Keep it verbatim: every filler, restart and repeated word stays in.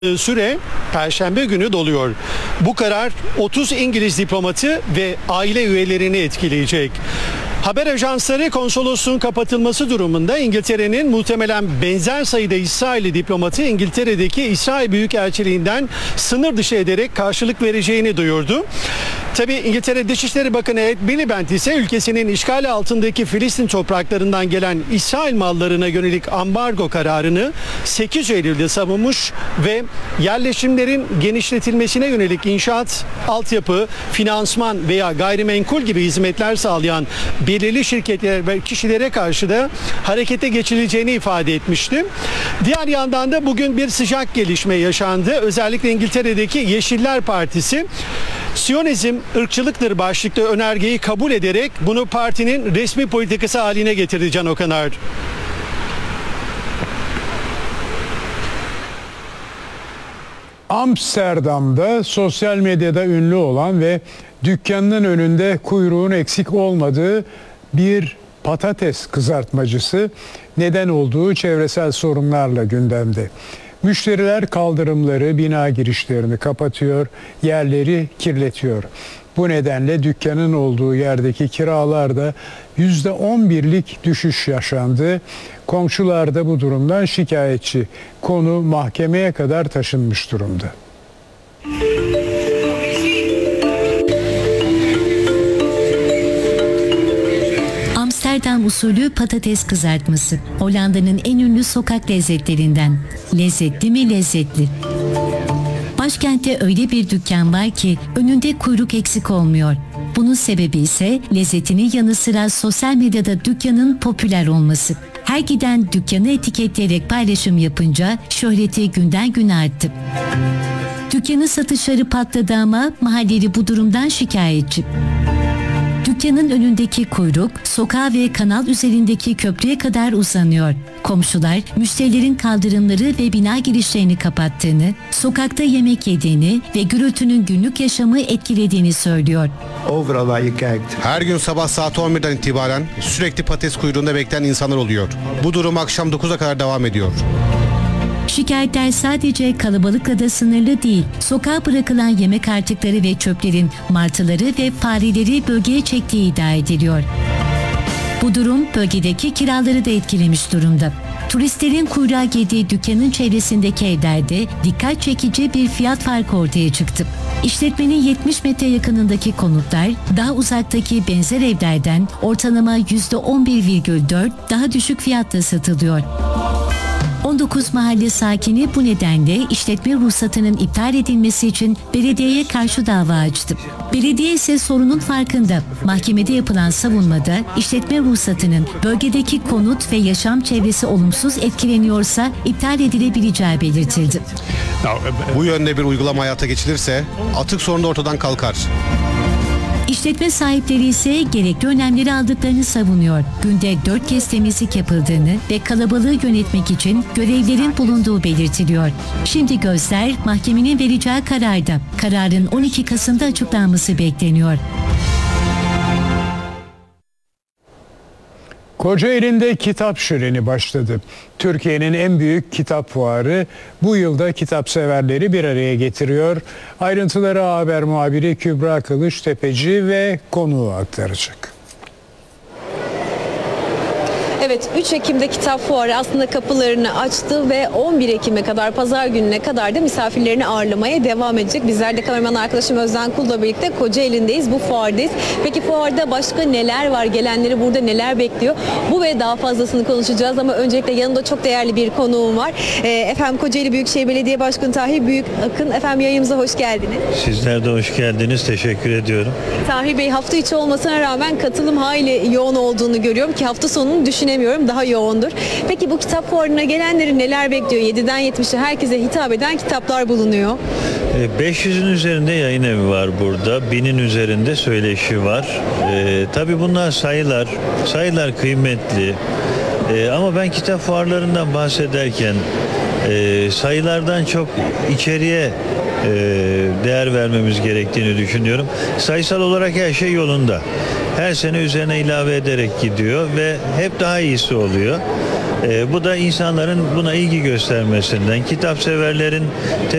süre Perşembe günü doluyor. Bu karar otuz İngiliz diplomatı ve aile üyelerini etkileyecek. Haber ajansları konsolosluğun kapatılması durumunda İngiltere'nin muhtemelen benzer sayıda İsrailli diplomatı İngiltere'deki İsrail Büyükelçiliğinden sınır dışı ederek karşılık vereceğini duyurdu. Tabii İngiltere Dışişleri Bakanı Ed Miliband ise ülkesinin işgali altındaki Filistin topraklarından gelen İsrail mallarına yönelik ambargo kararını sekiz Eylül'de savunmuş ve yerleşimlerin genişletilmesine yönelik inşaat, altyapı, finansman veya gayrimenkul gibi hizmetler sağlayan belirli şirketlere ve kişilere karşı da harekete geçileceğini ifade etmişti. Diğer yandan da bugün bir sıcak gelişme yaşandı. Özellikle İngiltere'deki Yeşiller Partisi Siyonizm ırkçılıktır başlıklı önergeyi kabul ederek bunu partinin resmi politikası haline getirdi Can Okanar. Amsterdam'da sosyal medyada ünlü olan ve dükkanının önünde kuyruğun eksik olmadığı bir patates kızartmacısı neden olduğu çevresel sorunlarla gündemde. Müşteriler kaldırımları, bina girişlerini kapatıyor, yerleri kirletiyor. Bu nedenle dükkanın olduğu yerdeki kiralarda yüzde on birlik düşüş yaşandı. Komşular da bu durumdan şikayetçi. Konu mahkemeye kadar taşınmış durumda. Amsterdam usulü patates kızartması. Hollanda'nın en ünlü sokak lezzetlerinden. Lezzetli mi lezzetli? Başkentte öyle bir dükkan var ki önünde kuyruk eksik olmuyor. Bunun sebebi ise lezzetinin yanı sıra sosyal medyada dükkanın popüler olması. Her giden dükkanı etiketleyerek paylaşım yapınca şöhreti günden güne arttı. Dükkanın satışları patladı ama mahalleli bu durumdan şikayetçi. Dükkanın önündeki kuyruk sokağa ve kanal üzerindeki köprüye kadar uzanıyor. Komşular müşterilerin kaldırımları ve bina girişlerini kapattığını, sokakta yemek yediğini ve gürültünün günlük yaşamı etkilediğini söylüyor. Her gün sabah saat on birden itibaren sürekli patates kuyruğunda bekleyen insanlar oluyor. Bu durum akşam dokuza kadar devam ediyor. Şikayetler sadece kalabalıkla da sınırlı değil. Sokağa bırakılan yemek artıkları ve çöplerin martıları ve fareleri bölgeye çektiği iddia ediliyor. Bu durum bölgedeki kiraları da etkilemiş durumda. Turistlerin kuyruğa girdiği dükkanın çevresindeki evlerde dikkat çekici bir fiyat farkı ortaya çıktı. İşletmenin yetmiş metre yakınındaki konutlar daha uzaktaki benzer evlerden ortalama yüzde on bir virgül dört daha düşük fiyatla satılıyor. on dokuz mahalle sakini bu nedenle işletme ruhsatının iptal edilmesi için belediyeye karşı dava açtı. Belediye ise sorunun farkında. Mahkemede yapılan savunmada işletme ruhsatının bölgedeki konut ve yaşam çevresi olumsuz etkileniyorsa iptal edilebileceği belirtildi. Bu yönde bir uygulama hayata geçilirse atık sorunu da ortadan kalkar. İşletme sahipleri ise gerekli önlemleri aldıklarını savunuyor. Günde dört kez temizlik yapıldığını ve kalabalığı yönetmek için görevlerin bulunduğu belirtiliyor. Şimdi gözler mahkemenin vereceği kararda. Kararın on iki Kasım'da açıklanması bekleniyor. Kocaeli'nde kitap şöleni başladı. Türkiye'nin en büyük kitap fuarı bu yılda kitapseverleri bir araya getiriyor. Ayrıntıları haber muhabiri Kübra Kılıçtepeci ve konuğu aktaracak. Evet, üç Ekim'de kitap fuarı aslında kapılarını açtı ve on bir Ekim'e kadar, pazar gününe kadar da misafirlerini ağırlamaya devam edecek. Bizler de kameraman arkadaşım Özden Kul'la birlikte Kocaeli'ndeyiz, bu fuardayız. Peki fuarda başka neler var, gelenleri burada neler bekliyor? Bu ve daha fazlasını konuşacağız ama öncelikle yanımda çok değerli bir konuğum var. E, efendim Kocaeli Büyükşehir Belediye Başkanı Tahir Büyükakın, efendim yayınımıza hoş geldiniz. Sizler de hoş geldiniz, teşekkür ediyorum. Tahir Bey, hafta içi olmasına rağmen katılım hayli yoğun olduğunu görüyorum ki hafta sonunu düşünemiyorum. Daha yoğundur. Peki bu kitap fuarına gelenleri neler bekliyor? yediden yetmişe herkese hitap eden kitaplar bulunuyor. beş yüzün üzerinde yayın evi var burada. binin üzerinde söyleşi var. Ee, tabii bunlar sayılar. Sayılar kıymetli. Ee, ama ben kitap fuarlarından bahsederken e, sayılardan çok içeriye e, değer vermemiz gerektiğini düşünüyorum. Sayısal olarak her şey yolunda. her sene üzerine ilave ederek gidiyor ve hep daha iyisi oluyor. E, bu da insanların buna ilgi göstermesinden, kitap severlerin